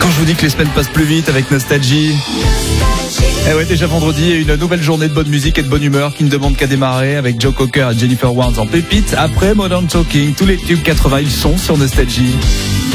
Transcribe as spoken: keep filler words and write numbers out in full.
Quand je vous dis que les semaines passent plus vite avec Nostalgie. Eh ouais, déjà vendredi, une nouvelle journée de bonne musique et de bonne humeur qui ne demande qu'à démarrer avec Joe Cocker et Jennifer Warnes en pépite. Après Modern Talking, tous les tubes quatre-vingts, ils sont sur Nostalgie.